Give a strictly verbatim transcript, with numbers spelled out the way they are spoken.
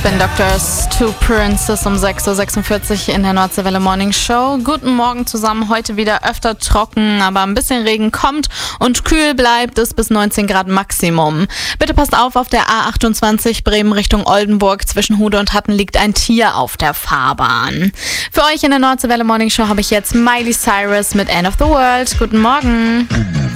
Spin Doctors, Two Princes um sechs Uhr sechsundvierzig in der Nordseewelle Morning Show. Guten Morgen zusammen, heute wieder öfter trocken, aber ein bisschen Regen kommt und kühl bleibt es bis neunzehn Grad Maximum. Bitte passt auf, auf der A achtundzwanzig Bremen Richtung Oldenburg zwischen Hude und Hatten liegt ein Tier auf der Fahrbahn. Für euch in der Nordseewelle Morning Show habe ich jetzt Miley Cyrus mit End of the World. Guten Morgen.